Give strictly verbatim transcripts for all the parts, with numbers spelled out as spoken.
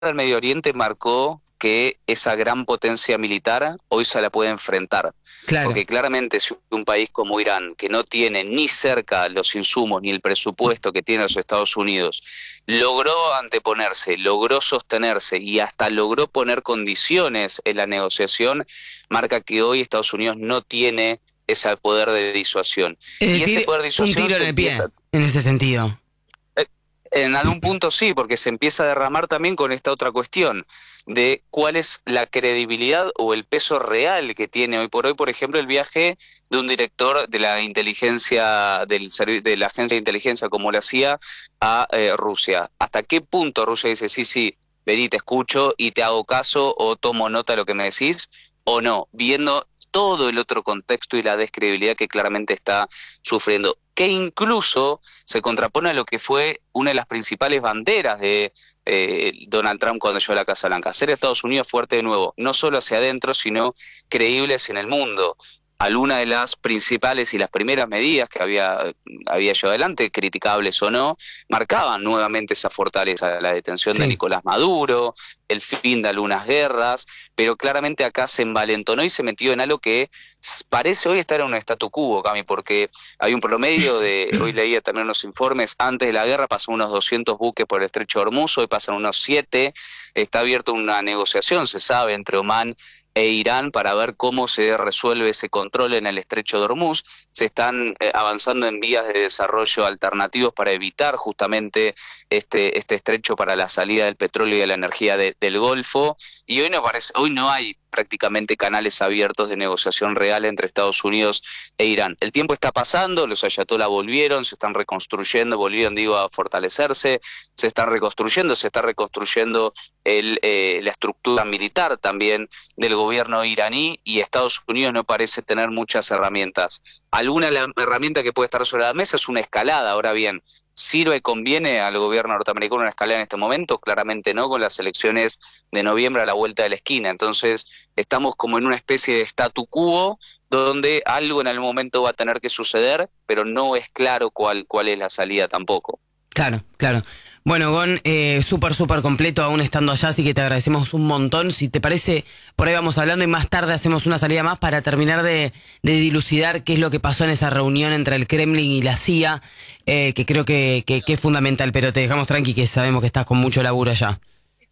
al Medio Oriente marcó que esa gran potencia militar hoy se la puede enfrentar. Claro. Porque claramente si un país como Irán, que no tiene ni cerca los insumos ni el presupuesto que tienen los Estados Unidos, logró anteponerse, logró sostenerse y hasta logró poner condiciones en la negociación, marca que hoy Estados Unidos no tiene ese poder de disuasión. Es Y ese decir, poder de un disuasión tiro en se el pie, empieza... en ese sentido. Eh, En algún punto sí, porque se empieza a derramar también con esta otra cuestión de cuál es la credibilidad o el peso real que tiene hoy por hoy, por ejemplo, el viaje de un director de la inteligencia, del servi- de la agencia de inteligencia como la C I A a eh, Rusia. ¿Hasta qué punto Rusia dice, sí, sí, vení, te escucho y te hago caso o tomo nota de lo que me decís o no? Viendo todo el otro contexto y la descredibilidad que claramente está sufriendo, que incluso se contrapone a lo que fue una de las principales banderas de eh, Donald Trump cuando llegó a la Casa Blanca, hacer a Estados Unidos fuerte de nuevo, no solo hacia adentro, sino creíbles en el mundo. Alguna de las principales y las primeras medidas que había, había llevado adelante, criticables o no, marcaban nuevamente esa fortaleza, la detención de Sí. Nicolás Maduro, el fin de algunas guerras, pero claramente acá se envalentonó y se metió en algo que parece hoy estar en un statu quo, Cami, porque hay un promedio de, hoy leía también unos informes, antes de la guerra pasaron unos doscientos buques por el estrecho de Hormuz, hoy pasan unos siete, está abierta una negociación, se sabe, entre Omán e Irán para ver cómo se resuelve ese control en el estrecho de Hormuz. Se están eh, avanzando en vías de desarrollo alternativos para evitar justamente este, este estrecho para la salida del petróleo y de la energía de, del Golfo, y hoy no parece, hoy no hay prácticamente canales abiertos de negociación real entre Estados Unidos e Irán. El tiempo está pasando, los ayatolá volvieron, se están reconstruyendo, volvieron, digo, a fortalecerse, se están reconstruyendo, se está reconstruyendo el, eh, la estructura militar también del gobierno iraní, y Estados Unidos no parece tener muchas herramientas. Alguna la herramienta que puede estar sobre la mesa es una escalada. Ahora bien, ¿sirve y conviene al gobierno norteamericano una escalada en este momento? Claramente no, con las elecciones de noviembre a la vuelta de la esquina. Entonces estamos como en una especie de statu quo donde algo en algún momento va a tener que suceder, pero no es claro cuál, cuál es la salida tampoco. Claro, claro. Bueno, Gon, eh, súper, súper completo aún estando allá, así que te agradecemos un montón. Si te parece, por ahí vamos hablando y más tarde hacemos una salida más para terminar de, de dilucidar qué es lo que pasó en esa reunión entre el Kremlin y la C I A, eh, que creo que, que, que es fundamental, pero te dejamos tranqui que sabemos que estás con mucho laburo allá.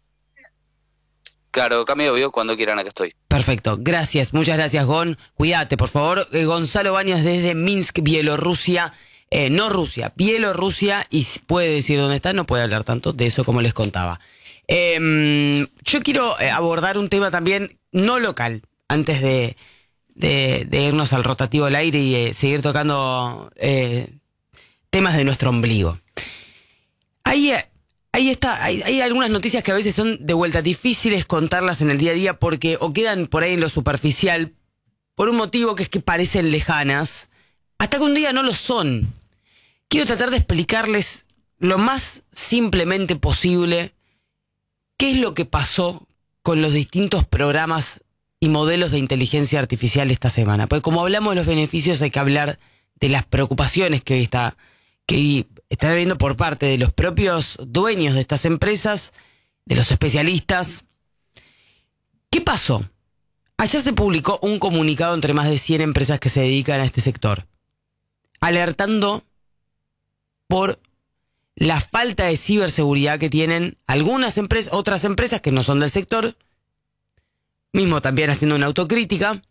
Claro, cambio veo cuando quieran, aquí estoy. Perfecto, gracias, muchas gracias, Gon. Cuídate, por favor. Eh, Gonzalo Bañas desde Minsk, Bielorrusia. Eh, no Rusia, Bielorrusia, y puede decir dónde está, no puede hablar tanto de eso como les contaba. Eh, yo quiero eh, abordar un tema también no local, antes de, de, de irnos al rotativo al aire y eh, seguir tocando eh, temas de nuestro ombligo. Ahí, ahí está, hay, hay algunas noticias que a veces son de vuelta difíciles contarlas en el día a día porque o quedan por ahí en lo superficial, por un motivo que es que parecen lejanas, hasta que un día no lo son. Quiero tratar de explicarles lo más simplemente posible qué es lo que pasó con los distintos programas y modelos de inteligencia artificial esta semana. Porque como hablamos de los beneficios, hay que hablar de las preocupaciones que hoy está, que hoy están habiendo por parte de los propios dueños de estas empresas, de los especialistas. ¿Qué pasó? Ayer se publicó un comunicado entre más de cien empresas que se dedican a este sector, alertando por la falta de ciberseguridad que tienen algunas empresas, otras empresas que no son del sector, mismo también haciendo una autocrítica,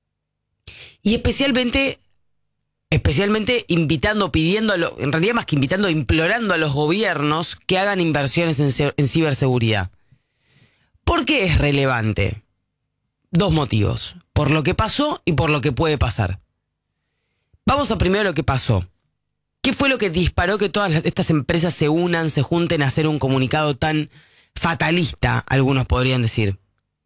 y especialmente, especialmente invitando, pidiendo, a lo, en realidad más que invitando, implorando a los gobiernos que hagan inversiones en, en ciberseguridad. ¿Por qué es relevante? Dos motivos, por lo que pasó y por lo que puede pasar. Vamos a primero lo que pasó. ¿Qué fue lo que disparó que todas estas empresas se unan, se junten a hacer un comunicado tan fatalista, algunos podrían decir?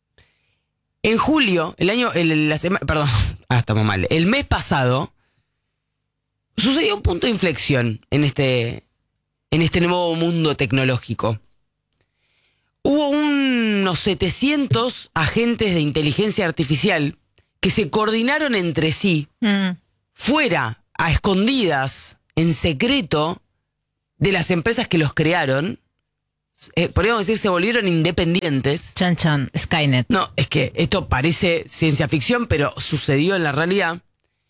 En julio, el año, el, la semana, perdón, ah, estamos mal. El mes pasado sucedió un punto de inflexión en este, en este nuevo mundo tecnológico. Hubo unos setecientos agentes de inteligencia artificial que se coordinaron entre sí, mm. fuera, a escondidas, en secreto, de las empresas que los crearon, eh, podríamos decir, se volvieron independientes. Chan chan, Skynet. No, es que esto parece ciencia ficción, pero sucedió en la realidad.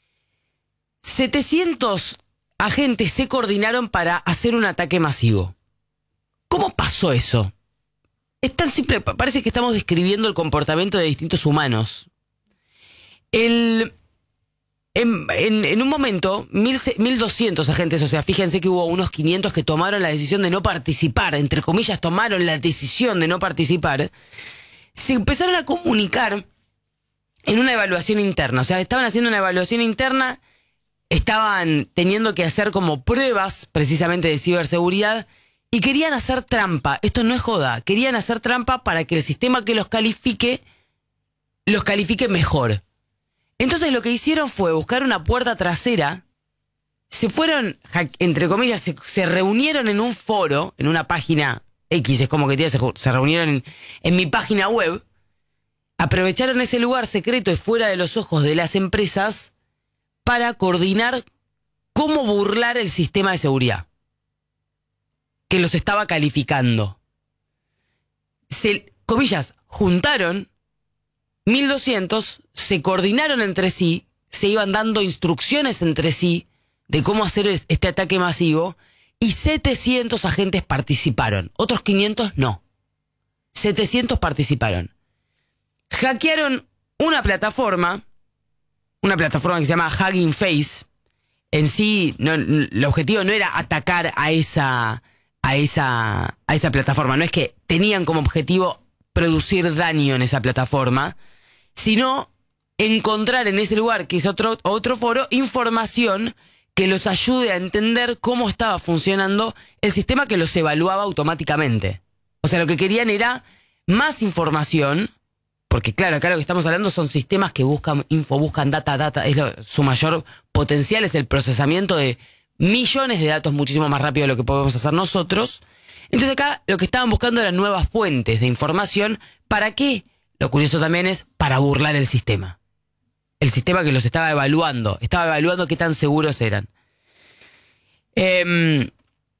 setecientos agentes se coordinaron para hacer un ataque masivo. ¿Cómo pasó eso? Es tan simple, parece que estamos describiendo el comportamiento de distintos humanos. El, en, en, en un momento, mil doscientos agentes, o sea, fíjense que hubo unos quinientos que tomaron la decisión de no participar, entre comillas, tomaron la decisión de no participar, se empezaron a comunicar en una evaluación interna. O sea, estaban haciendo una evaluación interna, estaban teniendo que hacer como pruebas precisamente de ciberseguridad y querían hacer trampa. Esto no es joda, querían hacer trampa para que el sistema que los califique, los califique mejor. Entonces lo que hicieron fue buscar una puerta trasera, se fueron, entre comillas, se, se reunieron en un foro, en una página X, es como que se, se reunieron en, en mi página web, aprovecharon ese lugar secreto y fuera de los ojos de las empresas para coordinar cómo burlar el sistema de seguridad que los estaba calificando. Se, comillas, juntaron mil doscientos, se coordinaron entre sí, se iban dando instrucciones entre sí de cómo hacer este ataque masivo y setecientos agentes participaron. Otros quinientos no. setecientos participaron. Hackearon una plataforma, una plataforma que se llama Hugging Face. En sí, no, el objetivo no era atacar a esa, a esa, a esa plataforma. No es que tenían como objetivo producir daño en esa plataforma, sino encontrar en ese lugar, que es otro, otro foro, información que los ayude a entender cómo estaba funcionando el sistema que los evaluaba automáticamente. O sea, lo que querían era más información, porque claro, acá lo que estamos hablando son sistemas que buscan info, buscan data, data, es lo, su mayor potencial es el procesamiento de millones de datos muchísimo más rápido de lo que podemos hacer nosotros. Entonces acá lo que estaban buscando eran nuevas fuentes de información. ¿Para qué? Lo curioso también es para burlar el sistema. El sistema que los estaba evaluando. Estaba evaluando qué tan seguros eran. Eh,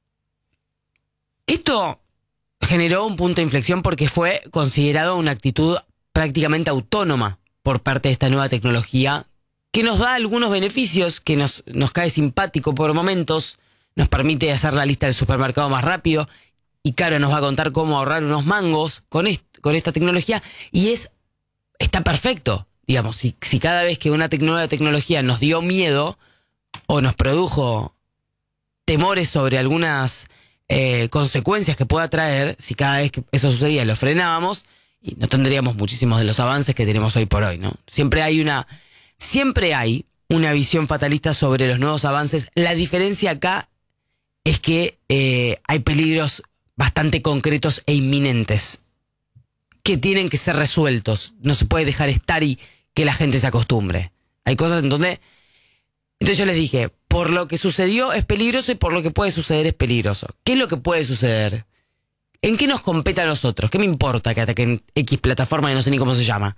esto generó un punto de inflexión porque fue considerado una actitud prácticamente autónoma por parte de esta nueva tecnología que nos da algunos beneficios, que nos, nos cae simpático por momentos, nos permite hacer la lista del supermercado más rápido y Caro nos va a contar cómo ahorrar unos mangos con, est, con esta tecnología y es está perfecto. Digamos, si, si cada vez que una nueva tecnología nos dio miedo o nos produjo temores sobre algunas eh, consecuencias que pueda traer, si cada vez que eso sucedía lo frenábamos, y no tendríamos muchísimos de los avances que tenemos hoy por hoy, ¿no? Siempre hay una, siempre hay una visión fatalista sobre los nuevos avances. La diferencia acá es que eh, hay peligros bastante concretos e inminentes que tienen que ser resueltos. No se puede dejar estar y que la gente se acostumbre. Hay cosas en donde... Entonces yo les dije, por lo que sucedió es peligroso y por lo que puede suceder es peligroso. ¿Qué es lo que puede suceder? ¿En qué nos compete a nosotros? ¿Qué me importa que ataquen X plataforma y no sé ni cómo se llama?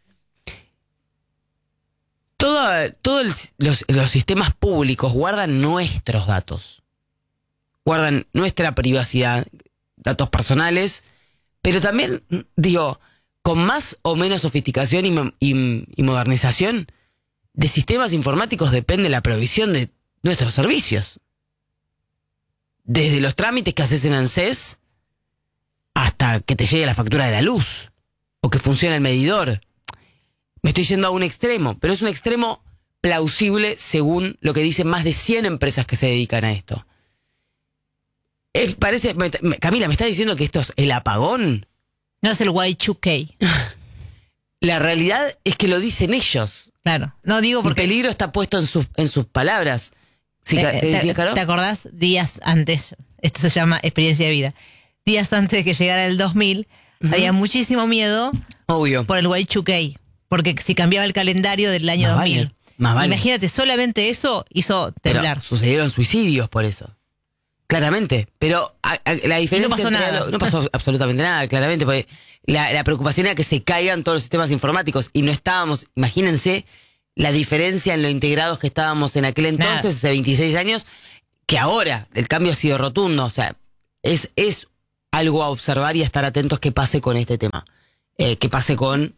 Todos todo los, los sistemas públicos guardan nuestros datos. Guardan nuestra privacidad, datos personales, pero también, digo, con más o menos sofisticación y, y, y modernización de sistemas informáticos depende la provisión de nuestros servicios. Desde los trámites que haces en ANSES hasta que te llegue la factura de la luz o que funcione el medidor. Me estoy yendo a un extremo, pero es un extremo plausible según lo que dicen más de cien empresas que se dedican a esto. Es, parece, me, me, Camila, ¿me está diciendo que esto es el apagón? No es el Y dos K. La realidad es que lo dicen ellos. Claro. No digo porque... El peligro está puesto en sus, en sus palabras. ¿Sí, eh, ¿Te decías, te, Caro? ¿Te acordás? Días antes, esto se llama experiencia de vida, días antes de que llegara el dos mil, uh-huh. había muchísimo miedo. Obvio. Por el Y dos K. Porque si cambiaba el calendario del año más dos mil. Vale, más vale. Imagínate, solamente eso hizo temblar. Pero sucedieron suicidios por eso. Claramente, pero a, a, la diferencia... Y no pasó nada. Lo, no pasó absolutamente nada, claramente, porque la, la preocupación era que se caigan todos los sistemas informáticos y no estábamos, imagínense la diferencia en lo integrados que estábamos en aquel entonces, nada. Hace veintiséis años, que ahora el cambio ha sido rotundo, o sea, es, es algo a observar y a estar atentos qué pase con este tema. Eh, qué pase con,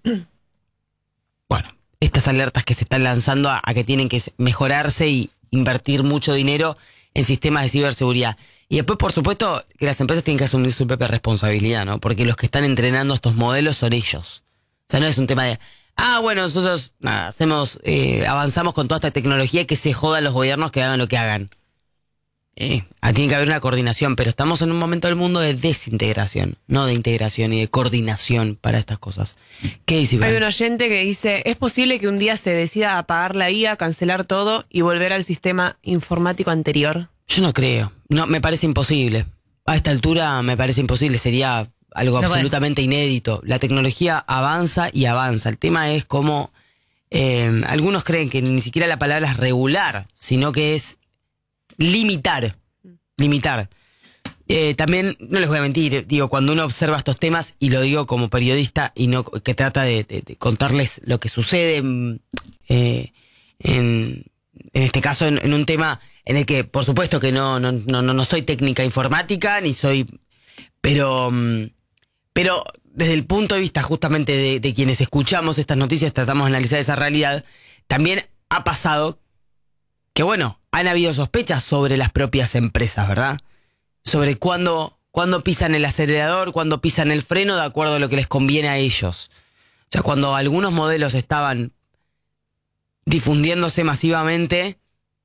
bueno, estas alertas que se están lanzando a, a que tienen que mejorarse y invertir mucho dinero en sistemas de ciberseguridad. Y después, por supuesto, que las empresas tienen que asumir su propia responsabilidad, ¿no? Porque los que están entrenando estos modelos son ellos. O sea, no es un tema de, ah, bueno, nosotros nada, hacemos, eh, avanzamos con toda esta tecnología y que se jodan los gobiernos que hagan lo que hagan. Eh, tiene que haber una coordinación, pero estamos en un momento del mundo de desintegración, no de integración y de coordinación para estas cosas. ¿Qué dice Iván? Hay un oyente que dice, ¿es posible que un día se decida apagar la I A, cancelar todo y volver al sistema informático anterior? Yo no creo, no, me parece imposible. A esta altura me parece imposible, sería algo No, absolutamente inédito. La tecnología avanza y avanza. El tema es cómo eh, algunos creen que ni siquiera la palabra es regular, sino que es limitar, limitar. Eh, también, no les voy a mentir, digo, cuando uno observa estos temas, y lo digo como periodista, y no que trata de, de, de contarles lo que sucede eh, en, en este caso, en, en un tema en el que, por supuesto que no, no, no, no soy técnica informática, ni soy, pero, pero desde el punto de vista justamente de, de quienes escuchamos estas noticias, tratamos de analizar esa realidad, también ha pasado que, bueno, han habido sospechas sobre las propias empresas, ¿verdad? Sobre cuándo, cuándo pisan el acelerador, cuándo pisan el freno, de acuerdo a lo que les conviene a ellos. O sea, cuando algunos modelos estaban difundiéndose masivamente,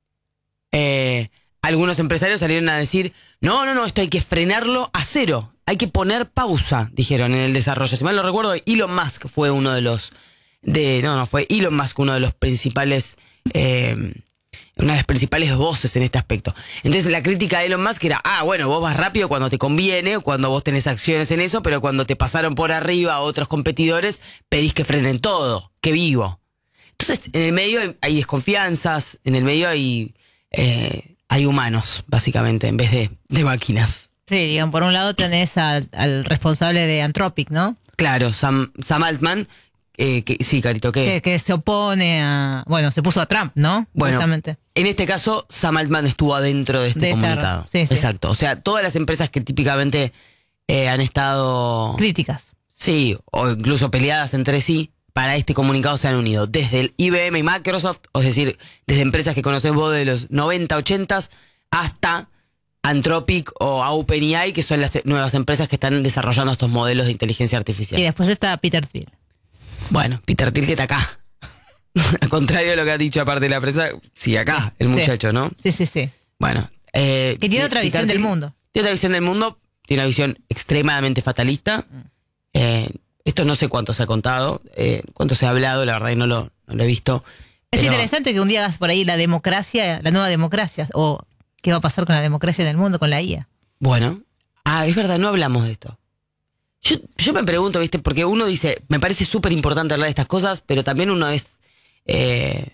eh, algunos empresarios salieron a decir, no, no, no, esto hay que frenarlo a cero. Hay que poner pausa, dijeron, en el desarrollo. Si mal no recuerdo, Elon Musk fue uno de los... de No, no, fue Elon Musk uno de los principales... Eh, una de las principales voces en este aspecto. Entonces la crítica de Elon Musk era, ah, bueno, vos vas rápido cuando te conviene, cuando vos tenés acciones en eso, pero cuando te pasaron por arriba a otros competidores, pedís que frenen todo, que vivo. Entonces, en el medio hay, hay desconfianzas, en el medio hay, eh, hay humanos, básicamente, en vez de, de máquinas. Sí, digan, por un lado tenés al, al responsable de Anthropic, ¿no? Claro, Sam, Sam Altman, eh, que, sí, Carito, ¿qué? Que, que se opone a... Bueno, se puso a Trump, ¿no? Bueno, justamente. En este caso, Sam Altman estuvo adentro de este De comunicado. estar, sí, sí. Exacto. O sea, todas las empresas que típicamente eh, han estado... Críticas. Sí, o incluso peleadas entre sí, para este comunicado se han unido. Desde el I B M y Microsoft, es decir, desde empresas que conocés vos de los noventa, ochenta, hasta Anthropic o OpenAI, que son las nuevas empresas que están desarrollando estos modelos de inteligencia artificial. Y después está Peter Thiel. Bueno, Peter Thiel que está acá. Al contrario de lo que ha dicho aparte de la prensa, sí, acá, el muchacho, sí. ¿no? Sí, sí, sí. Bueno. Eh, que tiene otra Peter visión Thiel, del mundo. Tiene otra visión del mundo, tiene una visión extremadamente fatalista. Eh, esto no sé cuánto se ha contado, eh, cuánto se ha hablado, la verdad, y no lo, no lo he visto. Es pero... interesante que un día hagas por ahí la democracia, la nueva democracia, o qué va a pasar con la democracia en el mundo, con la I A. Bueno, ah, es verdad, no hablamos de esto. Yo, yo me pregunto, ¿viste? Porque uno dice, me parece súper importante hablar de estas cosas, pero también uno es, eh,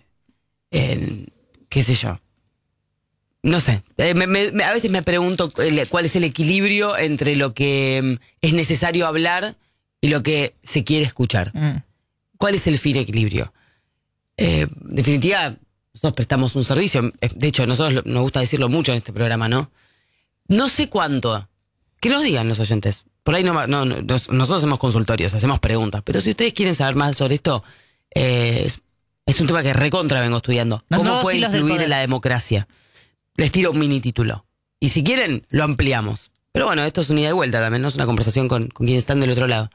eh, qué sé yo, no sé, eh, me, me, a veces me pregunto cuál es el equilibrio entre lo que es necesario hablar y lo que se quiere escuchar. Mm. ¿Cuál es el fin equilibrio? Eh, en definitiva, nosotros prestamos un servicio, de hecho, nosotros nos gusta decirlo mucho en este programa, ¿no? No sé cuánto, que nos digan los oyentes. Por ahí no, no, no, nosotros hacemos consultorios, hacemos preguntas, pero si ustedes quieren saber más sobre esto, eh, es, es un tema que recontra vengo estudiando. Los ¿Cómo puede influir en la democracia? Les tiro un mini título. Y si quieren, lo ampliamos. Pero bueno, esto es una ida y vuelta también, ¿no? Es una conversación con, con quienes están del otro lado.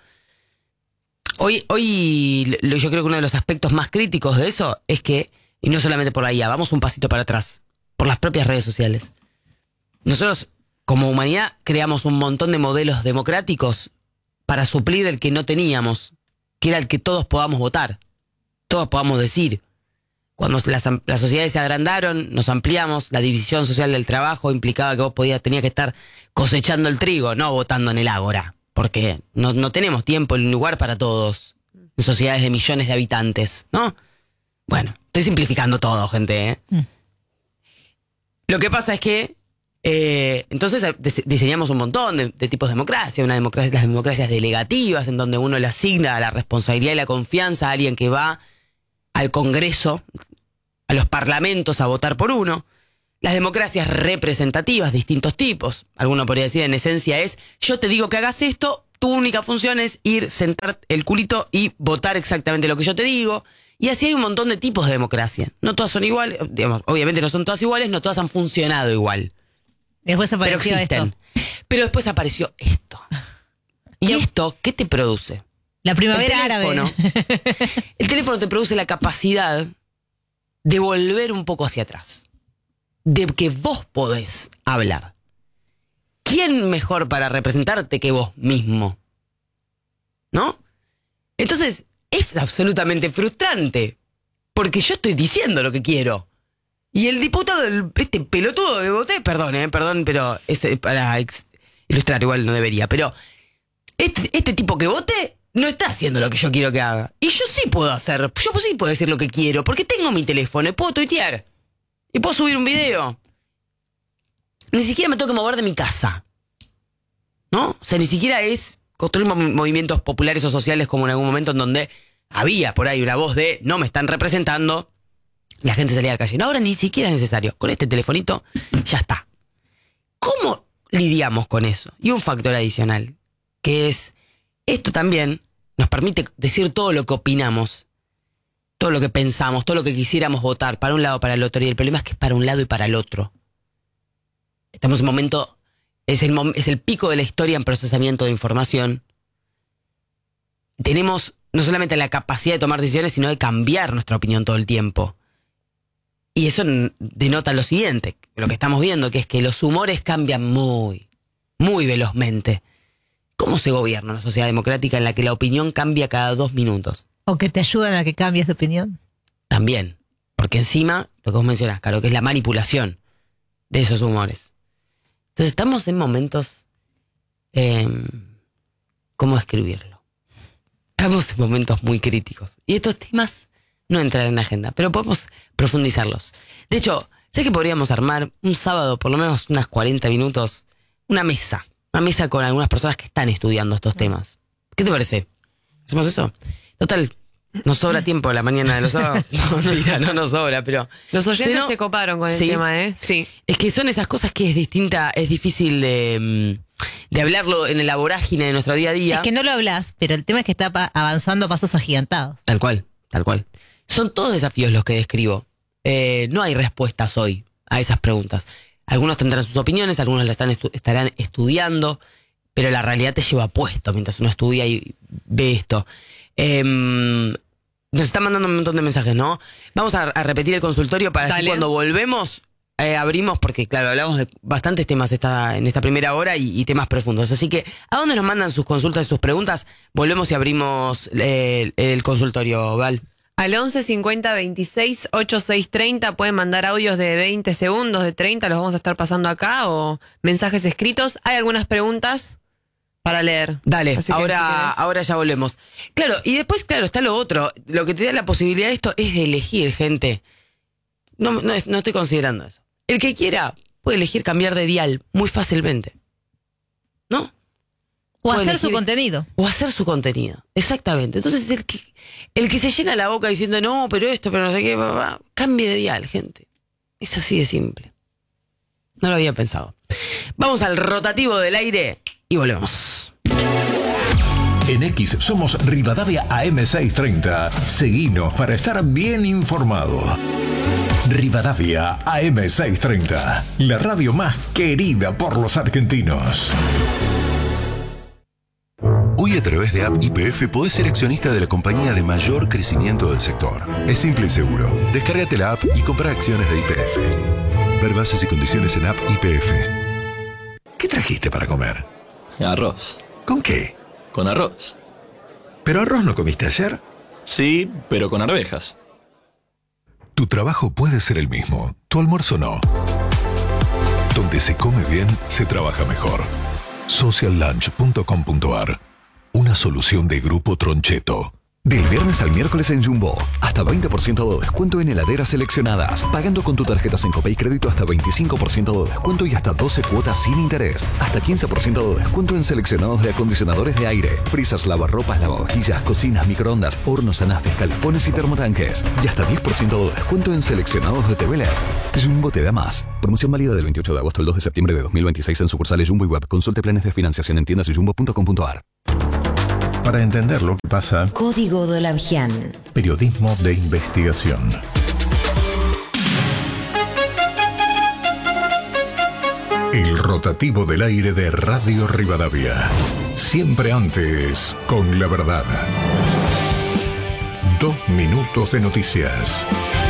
Hoy, hoy lo, yo creo que uno de los aspectos más críticos de eso es que, y no solamente por la I A, vamos un pasito para atrás, por las propias redes sociales. Nosotros, como humanidad, creamos un montón de modelos democráticos para suplir el que no teníamos, que era el que todos podamos votar, todos podamos decir. Cuando las, las sociedades se agrandaron, nos ampliamos, la división social del trabajo implicaba que vos podías, tenías que estar cosechando el trigo, no votando en el ágora, porque no, no tenemos tiempo ni lugar para todos, en sociedades de millones de habitantes, ¿no? Bueno, estoy simplificando todo, gente, ¿eh? Mm. Lo que pasa es que Eh, entonces diseñamos un montón de, de tipos de democracia, una democracia, las democracias delegativas, en donde uno le asigna la responsabilidad y la confianza a alguien que va al Congreso, a los parlamentos a votar por uno. las democracias representativas, distintos tipos. Alguno podría decir en esencia es, yo te digo que hagas esto, tu única función es ir, sentar el culito y votar exactamente lo que yo te digo. Y así hay un montón de tipos de democracia. No todas son iguales, digamos, obviamente no son todas iguales, no todas han funcionado igual. Después apareció pero existen. esto. Pero después apareció esto. ¿Y esto qué te produce? La primavera el teléfono, árabe. El teléfono te produce la capacidad de volver un poco hacia atrás. De que vos podés hablar. ¿Quién mejor para representarte que vos mismo? ¿No? Entonces, es absolutamente frustrante. Porque yo estoy diciendo lo que quiero. Y el diputado, el, este pelotudo que voté, perdón, eh, perdón, pero es para ex- ilustrar, igual no debería, pero este, este tipo que voté no está haciendo lo que yo quiero que haga. Y yo sí puedo hacer, yo sí puedo decir lo que quiero, porque tengo mi teléfono y puedo tuitear. Y puedo subir un video. Ni siquiera me tengo que mover de mi casa. ¿No? O sea, ni siquiera es construir mov- movimientos populares o sociales como en algún momento en donde había por ahí una voz de no me están representando. La gente salía a la calle. No, ahora ni siquiera es necesario. Con este telefonito ya está. ¿Cómo lidiamos con eso? Y un factor adicional, que es, esto también nos permite decir todo lo que opinamos, todo lo que pensamos, todo lo que quisiéramos votar, para un lado o para el otro. Y el problema es que es para un lado y para el otro. Estamos en un momento, es el, mom- es el pico de la historia en procesamiento de información. Tenemos no solamente la capacidad de tomar decisiones, sino de cambiar nuestra opinión todo el tiempo. Y eso n- denota lo siguiente, lo que estamos viendo, que es que los humores cambian muy, muy velozmente. ¿Cómo se gobierna una sociedad democrática en la que la opinión cambia cada dos minutos? O que te ayudan a que cambies de opinión. También, porque encima, lo que vos mencionás, claro, que es la manipulación de esos humores. Entonces estamos en momentos, eh, ¿cómo describirlo? Estamos en momentos muy críticos. Y estos temas no entran en la agenda, pero podemos profundizarlos. De hecho, sé que podríamos armar un sábado, por lo menos unas cuarenta minutos, una mesa. Una mesa con algunas personas que están estudiando estos temas. ¿Qué te parece? ¿Hacemos eso? Total, nos sobra tiempo la mañana de los sábados. No, mentira, no nos sobra, pero... Los oyentes Si no- se coparon con el Sí. tema, ¿eh? Sí. Es que son esas cosas que es distinta, es difícil de, mm, de hablarlo en la vorágine de nuestro día a día. Es que no lo hablas, pero el tema es que está pa- avanzando a pasos agigantados. Tal cual, tal cual. Son todos desafíos los que describo. Eh, no hay respuestas hoy a esas preguntas. Algunos tendrán sus opiniones, algunos las están estu- estarán estudiando, pero la realidad te lleva puesto mientras uno estudia y ve esto. Eh, nos están mandando un montón de mensajes, ¿no? Vamos a, a repetir el consultorio para así Dale. cuando volvemos eh, abrimos, porque claro, hablamos de bastantes temas esta, en esta primera hora y, y temas profundos. Así que, ¿a dónde nos mandan sus consultas y sus preguntas? Volvemos y abrimos eh, el, el consultorio, Val. Al once cincuenta veintiséis ochenta y seis treinta pueden mandar audios de veinte segundos, de treinta, los vamos a estar pasando acá, o mensajes escritos. Hay algunas preguntas para leer. Dale, Así que ahora, si querés. ahora ya volvemos. Claro, y después, claro, está lo otro. Lo que te da la posibilidad de esto es de elegir, gente. No, no, es- no estoy considerando eso. El que quiera puede elegir cambiar de dial muy fácilmente. ¿No? O Puede hacer su elegir- contenido. O hacer su contenido. Exactamente. Entonces, el que, el que se llena la boca diciendo, no, pero esto, pero no sé qué, bla, bla, bla, cambie de dial, gente. Es así de simple. No lo había pensado. Vamos al rotativo del aire y volvemos. En X somos Rivadavia A M seiscientos treinta. Seguinos para estar bien informado. Rivadavia A M seiscientos treinta, la radio más querida por los argentinos. Hoy a través de App Y P F podés ser accionista de la compañía de mayor crecimiento del sector. Es simple y seguro. Descárgate la app y compra acciones de Y P F. Ver bases y condiciones en App Y P F. ¿Qué trajiste para comer? Arroz. ¿Con qué? Con arroz. ¿Pero arroz no comiste ayer? Sí, pero con arvejas. Tu trabajo puede ser el mismo, tu almuerzo no. Donde se come bien, se trabaja mejor. social lunch punto com punto a r. Una solución de Grupo Troncheto. Del viernes al miércoles en Jumbo, hasta veinte por ciento de descuento en heladeras seleccionadas. Pagando con tu tarjeta Syncopay Crédito hasta veinticinco por ciento de descuento y hasta doce cuotas sin interés. Hasta quince por ciento de descuento en seleccionados de acondicionadores de aire, frisas, lavarropas, lavavajillas, cocinas, microondas, hornos, anafes, calefones y termotanques. Y hasta diez por ciento de descuento en seleccionados de T V L E D. Jumbo te da más. Promoción válida del veintiocho de agosto al dos de septiembre de dos mil veintiséis en sucursales Jumbo y Web. Consulte planes de financiación en tiendas y jumbo punto com punto a r. Para entender lo que pasa, Código Dolavian. periodismo de investigación. El rotativo del aire de Radio Rivadavia. Siempre antes, con la verdad. Dos minutos de noticias.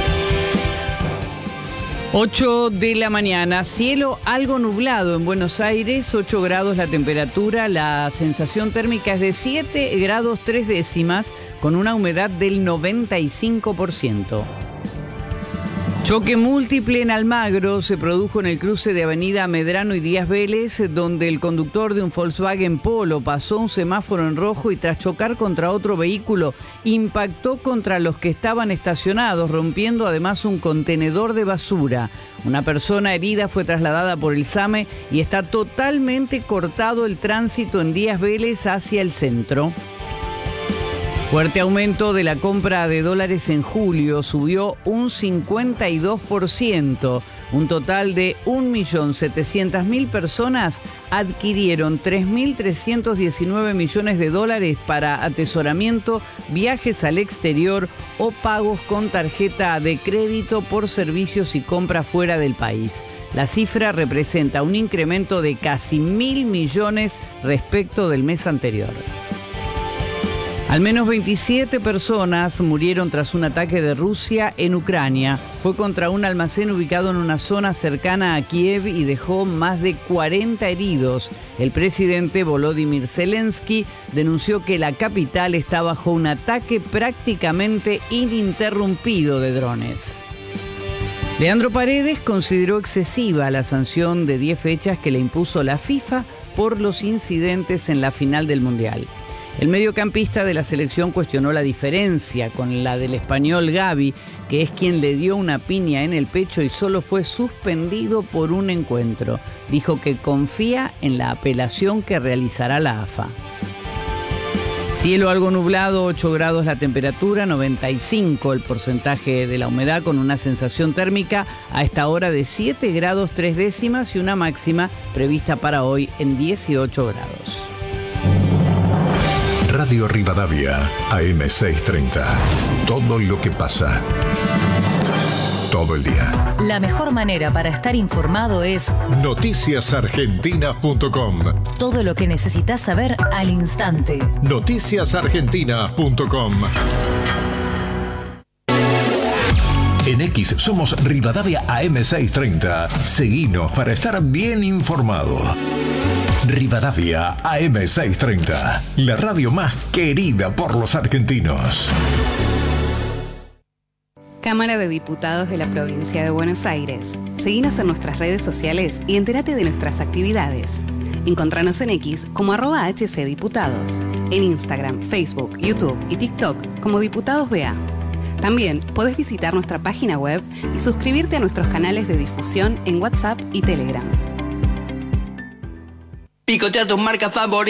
ocho de la mañana, cielo algo nublado en Buenos Aires, ocho grados la temperatura, la sensación térmica es de siete grados tres décimas, con una humedad del noventa y cinco por ciento. Choque múltiple en Almagro se produjo en el cruce de Avenida Medrano y Díaz Vélez, donde el conductor de un Volkswagen Polo pasó un semáforo en rojo y tras chocar contra otro vehículo impactó contra los que estaban estacionados, rompiendo además un contenedor de basura. Una persona herida fue trasladada por el SAME y está totalmente cortado el tránsito en Díaz Vélez hacia el centro. Fuerte aumento de la compra de dólares en julio, subió un cincuenta y dos por ciento. Un total de un millón setecientas mil personas adquirieron tres mil trescientos diecinueve millones de dólares para atesoramiento, viajes al exterior o pagos con tarjeta de crédito por servicios y compra fuera del país. La cifra representa un incremento de casi mil millones respecto del mes anterior. Al menos veintisiete personas murieron tras un ataque de Rusia en Ucrania. Fue contra un almacén ubicado en una zona cercana a Kiev y dejó más de cuarenta heridos. El presidente Volodymyr Zelensky denunció que la capital está bajo un ataque prácticamente ininterrumpido de drones. Leandro Paredes consideró excesiva la sanción de diez fechas que le impuso la FIFA por los incidentes en la final del Mundial. El mediocampista de la selección cuestionó la diferencia con la del español Gavi, que es quien le dio una piña en el pecho y solo fue suspendido por un encuentro. Dijo que confía en la apelación que realizará la A F A. Cielo algo nublado, ocho grados la temperatura, noventa y cinco el porcentaje de la humedad, con una sensación térmica a esta hora de siete grados tres décimas y una máxima prevista para hoy en dieciocho grados. Radio Rivadavia, A M seiscientos treinta. Todo lo que pasa. Todo el día. La mejor manera para estar informado es noticias argentinas punto com. todo lo que necesitas saber al instante. noticias argentinas punto com. En X somos Rivadavia A M seiscientos treinta. Seguinos para estar bien informado. Rivadavia A M seiscientos treinta, la radio más querida por los argentinos. Cámara de Diputados de la Provincia de Buenos Aires. Seguinos en nuestras redes sociales y entérate de nuestras actividades. Encontranos en X como arroba hcdiputados, en Instagram, Facebook, YouTube y TikTok como Diputados B A. También podés visitar nuestra página web y suscribirte a nuestros canales de difusión en WhatsApp y Telegram. Picotea tu marca favorita.